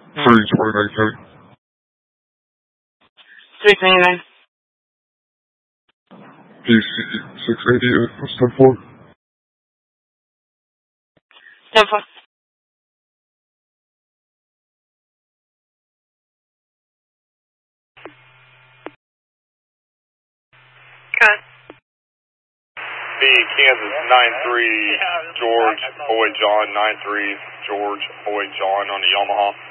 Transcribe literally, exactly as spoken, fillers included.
three twenty-nine County. three twenty-nine. P C six eighty, what's ten four? ten four. Good. B, Kansas nine three, George, Boy John, nine three, George, Boy John on the Yamaha.